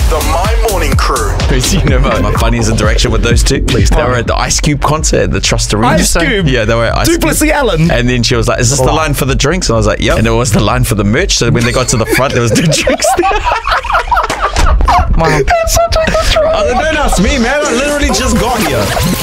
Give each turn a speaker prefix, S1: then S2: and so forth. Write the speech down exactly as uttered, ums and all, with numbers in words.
S1: The My Morning Crew.
S2: You know my, my funniest interaction with those two?
S3: Please
S2: They
S3: tell
S2: were
S3: me.
S2: at the Ice Cube concert at the Trust Arena.
S3: Ice Cube?
S2: Yeah, they were at Ice Cube.
S3: Duplessis Ellen.
S2: And then she was like, is this the line for the drinks? And I was like, yep. And it was the line for the merch. So when they got to the front, there was the drinks there.
S3: That's such a good try.
S2: Oh, don't ask me, man. I literally just got here.